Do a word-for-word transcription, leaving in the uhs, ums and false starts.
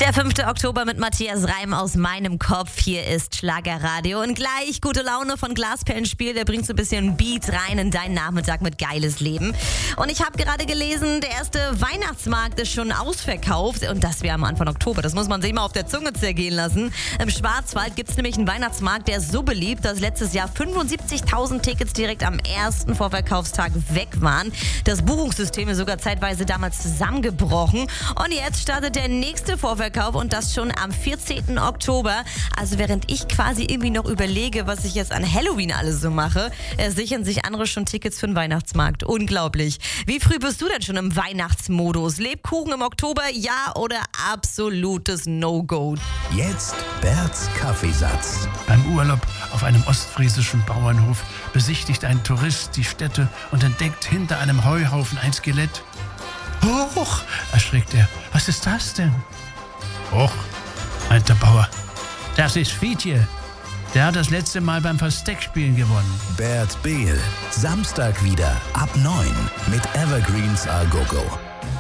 Der fünfte Oktober mit Matthias Reim aus meinem Kopf. Hier ist Schlagerradio und gleich gute Laune von Glasperlenspiel. Der bringt so ein bisschen Beat rein in deinen Nachmittag mit geiles Leben. Und ich habe gerade gelesen, der erste Weihnachtsmarkt ist schon ausverkauft. Und das wäre am Anfang Oktober. Das muss man sich mal auf der Zunge zergehen lassen. Im Schwarzwald gibt es nämlich einen Weihnachtsmarkt, der ist so beliebt, dass letztes Jahr fünfundsiebzigtausend Tickets direkt am ersten Vorverkaufstag weg waren. Das Buchungssystem ist sogar zeitweise damals zusammengebrochen. Und jetzt startet der nächste Vorverkauf. Und das schon am vierzehnten Oktober. Also während ich quasi irgendwie noch überlege, was ich jetzt an Halloween alles so mache, äh, sichern sich andere schon Tickets für den Weihnachtsmarkt. Unglaublich. Wie früh bist du denn schon im Weihnachtsmodus? Lebkuchen im Oktober, ja oder absolutes No-Go? Jetzt Berts Kaffeesatz. Beim Urlaub auf einem ostfriesischen Bauernhof besichtigt ein Tourist die Stätte und entdeckt hinter einem Heuhaufen ein Skelett. Hoch, erschrickt er. Was ist das denn? Och, meint der Bauer, das ist Fietje. Der hat das letzte Mal beim Versteckspielen gewonnen. Bert Behl, Samstag wieder ab neun mit Evergreens A Go Go.